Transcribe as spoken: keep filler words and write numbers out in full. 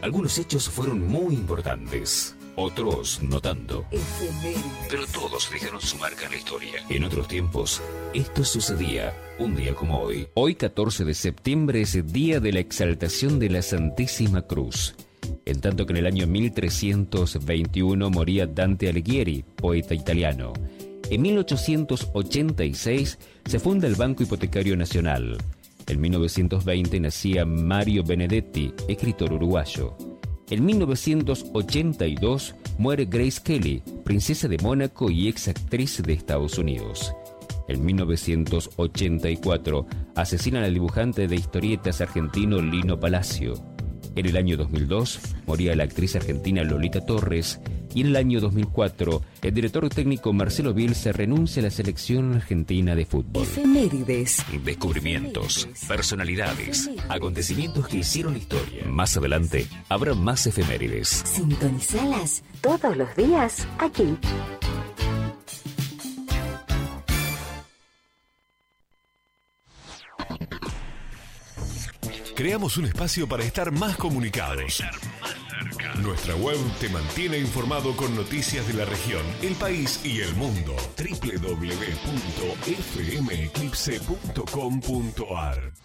Algunos hechos fueron muy importantes, otros no tanto. Pero todos dejaron su marca en la historia. En otros tiempos, esto sucedía un día como hoy. Hoy, catorce de septiembre, es el día de la exaltación de la Santísima Cruz. En tanto que en el año mil trescientos veintiuno moría Dante Alighieri, poeta italiano. En mil ochocientos ochenta y seis se funda el Banco Hipotecario Nacional. En mil novecientos veinte nacía Mario Benedetti, escritor uruguayo. En mil novecientos ochenta y dos muere Grace Kelly, princesa de Mónaco y ex actriz de Estados Unidos. En mil novecientos ochenta y cuatro asesinan al dibujante de historietas argentino Lino Palacio. En el año dos mil dos moría la actriz argentina Lolita Torres y en el año dos mil cuatro el director técnico Marcelo Bielsa renuncia a la selección argentina de fútbol. Efemérides. Descubrimientos, personalidades, acontecimientos que hicieron historia. Más adelante habrá más efemérides. Sintonizalas todos los días aquí. Creamos un espacio para estar más comunicados. Nuestra web te mantiene informado con noticias de la región, el país y el mundo. doble u doble u doble u punto f m eclipse punto com punto a r